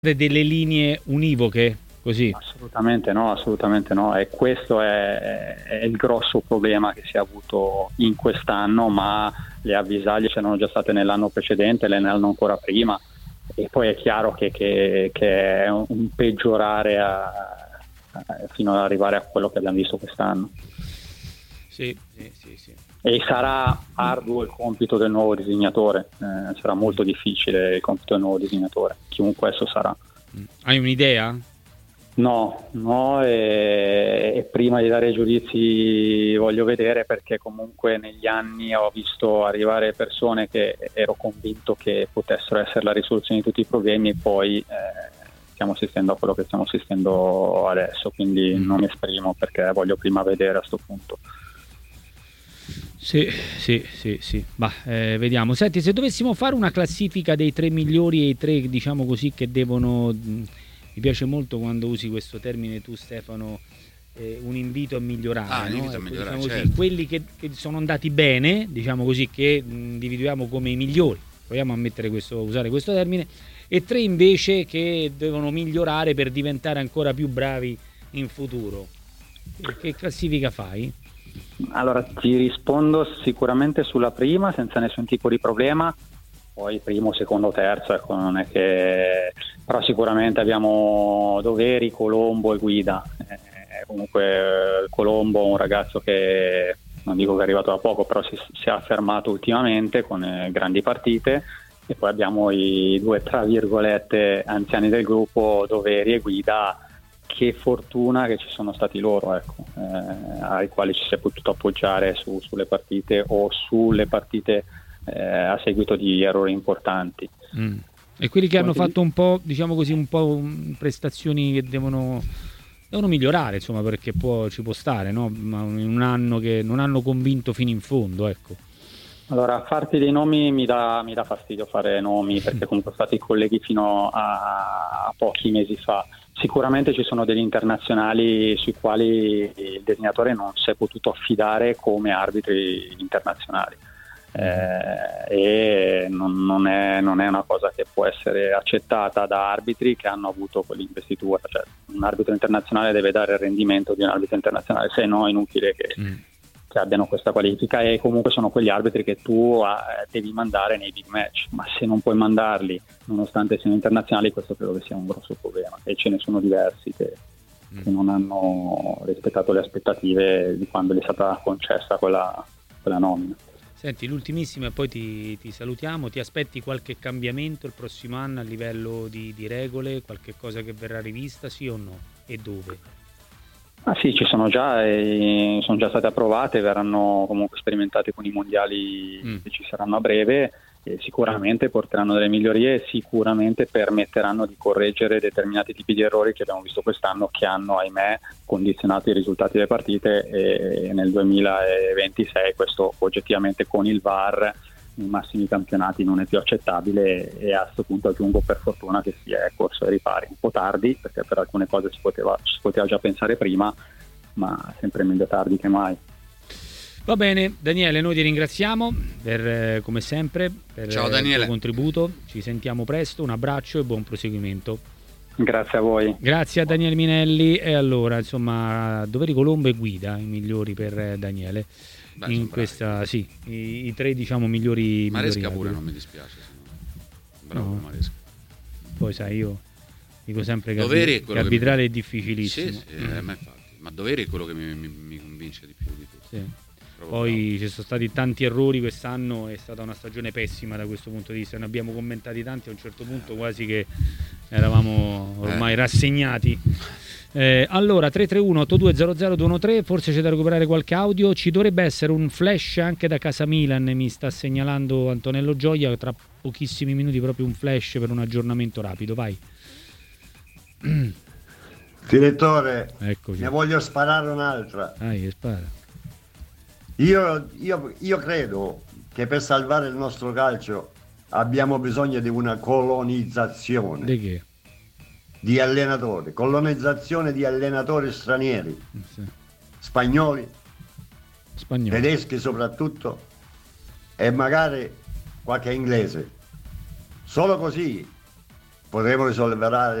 delle linee univoche, così. Assolutamente no, e questo è il grosso problema che si è avuto in quest'anno, ma le avvisaglie c'erano già state nell'anno precedente, l'anno ancora prima, e poi è chiaro che è un peggiorare fino ad arrivare a quello che abbiamo visto quest'anno. Sì. E sarà arduo il compito del nuovo disegnatore, sarà molto difficile il compito del nuovo disegnatore, chiunque esso sarà. Hai un'idea? No, e prima di dare giudizi voglio vedere, perché comunque negli anni ho visto arrivare persone che ero convinto che potessero essere la risoluzione di tutti i problemi, e poi stiamo assistendo a quello che stiamo assistendo adesso, quindi non mi esprimo perché voglio prima vedere a sto punto. Sì. Vediamo. Senti, se dovessimo fare una classifica dei 3 migliori e i 3, diciamo così, che devono... Mi piace molto quando usi questo termine tu, Stefano, un invito a migliorare. Un invito a migliorare, diciamo certo. così, quelli che sono andati bene, diciamo così, che individuiamo come i migliori, proviamo a usare questo termine, e 3 invece che devono migliorare per diventare ancora più bravi in futuro. Che classifica fai? Allora, ti rispondo sicuramente sulla prima, senza nessun tipo di problema. Poi primo, secondo, terzo, ecco, non è che... Però sicuramente abbiamo Doveri, Colombo e Guida. Comunque Colombo è un ragazzo che, non dico che è arrivato da poco, però si è affermato ultimamente con grandi partite. E poi abbiamo i 2, tra virgolette, anziani del gruppo, Doveri e Guida. Che fortuna che ci sono stati loro, ecco, ai quali ci si è potuto appoggiare sulle partite o sulle partite a seguito di errori importanti. E quelli che hanno fatto un po', diciamo così, prestazioni che devono migliorare, insomma, perché ci può stare, no? Ma in un anno che non hanno convinto fino in fondo, ecco. Allora, farti dei nomi mi dà fastidio fare nomi, perché comunque sono stati colleghi fino a pochi mesi fa. Sicuramente ci sono degli internazionali sui quali il disegnatore non si è potuto affidare come arbitri internazionali. E non è una cosa che può essere accettata da arbitri che hanno avuto quell'investitura. Cioè, un arbitro internazionale deve dare il rendimento di un arbitro internazionale, se no è inutile che abbiano questa qualifica, e comunque sono quegli arbitri che tu devi mandare nei big match, ma se non puoi mandarli nonostante siano internazionali, questo credo che sia un grosso problema, e ce ne sono diversi che non hanno rispettato le aspettative di quando gli è stata concessa quella nomina. Senti, l'ultimissima e poi ti salutiamo. Ti aspetti qualche cambiamento il prossimo anno a livello di regole, qualche cosa che verrà rivista, sì o no? E dove? Sì, ci sono già state approvate, verranno comunque sperimentate con i mondiali che ci saranno a breve, e sicuramente porteranno delle migliorie, sicuramente permetteranno di correggere determinati tipi di errori che abbiamo visto quest'anno, che hanno, ahimè, condizionato i risultati delle partite, e nel 2026 questo oggettivamente con il VAR nei massimi campionati non è più accettabile, e a questo punto aggiungo, per fortuna, che si è corso ai ripari, un po' tardi, perché per alcune cose ci si poteva già pensare prima, ma sempre meglio tardi che mai. Va bene, Daniele, noi ti ringraziamo come sempre per Ciao, il Daniele. tuo contributo. Ci sentiamo presto, un abbraccio e buon proseguimento. Grazie a voi. Grazie a Daniele Minelli. E allora, insomma, Doveri, Colombo e Guida i migliori per Daniele. In questa, sì, i 3, diciamo, migliori. Maresca pure non mi dispiace. Bravo, no. Maresca. Poi sai, io dico sempre che arbitrare è difficilissimo. Sì, ma infatti. Ma Doveri è quello che mi convince di più di tutto. Sì. Poi ci sono stati tanti errori quest'anno, è stata una stagione pessima da questo punto di vista, ne abbiamo commentati tanti, a un certo punto quasi che eravamo ormai rassegnati. Allora 331-8200-213, forse c'è da recuperare qualche audio, ci dovrebbe essere un flash anche da casa Milan, mi sta segnalando Antonello Gioia, tra pochissimi minuti proprio un flash per un aggiornamento rapido, vai. Direttore, eccoci. Ne voglio sparare un'altra. Spara. Io credo che per salvare il nostro calcio abbiamo bisogno di una colonizzazione. Di che? Di allenatori, colonizzazione di allenatori stranieri, sì. Spagnoli, tedeschi soprattutto, e magari qualche inglese. Solo così potremo risolvere